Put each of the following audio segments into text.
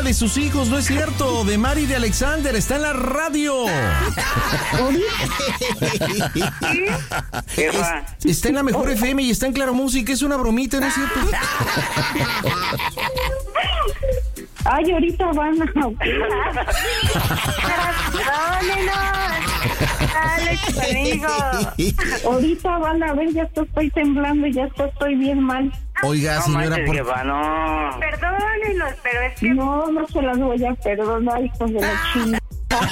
de sus hijos, no es cierto, de Mari y de Alexander, está en la radio. Está en la Mejor FM y está en Claro Música, es una bromita, ¿no es cierto? Ay, ahorita van a... Alex, amigo. Ahorita van a ver, ya estoy temblando y ya estoy bien mal. Oiga, señora, no. Perdónenos, pero es que... No se las voy a perdonar, hijos de la chingada.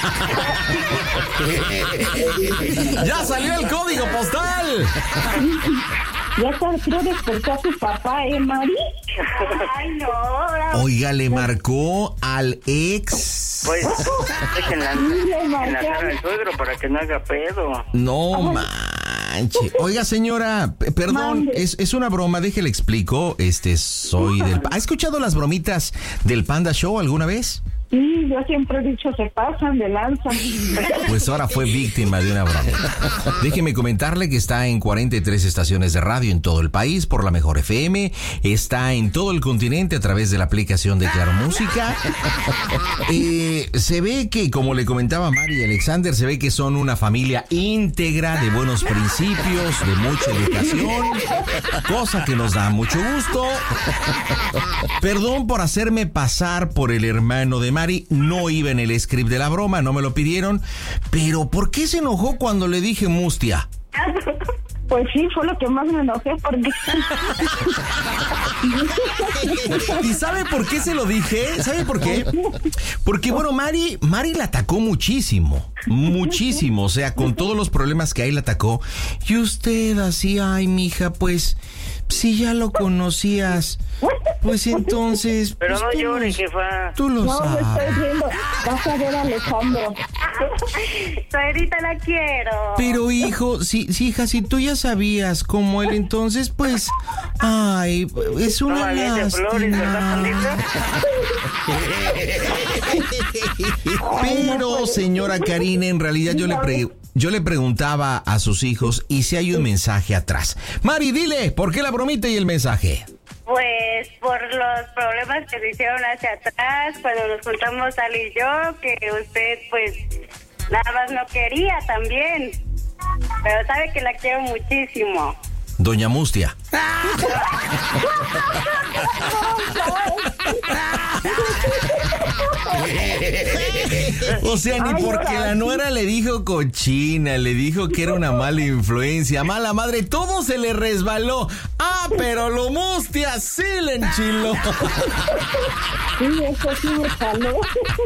¡Ya salió el código postal! Ya quiero despertar a su papá, Mari. Ay, no. Oiga, le marcó al ex. Pues, déjenla hacer al suegro para que no haga pedo. No manche. Oiga, señora, perdón, es una broma, déjele explico. Soy del... ¿Ha escuchado las bromitas del Panda Show alguna vez? Sí, yo siempre he dicho, se pasan de lanza. Pues ahora fue víctima de una broma. Déjeme comentarle que está en 43 estaciones de radio en todo el país por la Mejor FM. Está en todo el continente a través de la aplicación de Claro Música. Se ve que, como le comentaba Mari y Alexander, se ve que son una familia íntegra, de buenos principios, de mucha educación, cosa que nos da mucho gusto. Perdón por hacerme pasar por el hermano de Mari, no iba en el script de la broma, no me lo pidieron, pero ¿por qué se enojó cuando le dije mustia? Pues sí, fue lo que más me enojé porque... ¿Y sabe por qué se lo dije? ¿Sabe por qué? Porque, bueno, Mari la atacó muchísimo, o sea, con todos los problemas que hay la atacó. Y usted así, ay, mija, pues, si ya lo conocías, pues entonces... Pero pues, no llores, jefa. Tú lo sabes. No, estoy viendo. Vas a ver a Alejandro. Suegrita, la quiero. Pero, hijo, hija, si tú ya sabías como él, entonces, pues, ay, es una lástima. Pero, señora Karina, en realidad yo le preguntaba a sus hijos y si hay un mensaje atrás. Mari, dile, ¿por qué la bromita y el mensaje? Pues por los problemas que se hicieron hacia atrás, cuando nos juntamos Ali y yo, que usted pues nada más no quería también. Pero sabe que la quiero muchísimo. Doña Mustia. O sea, ni porque la nuera le dijo cochina, le dijo que era una mala influencia, mala madre, todo se le resbaló. Ah, pero lo Mustia sí le enchiló. Sí, eso sí me jaló.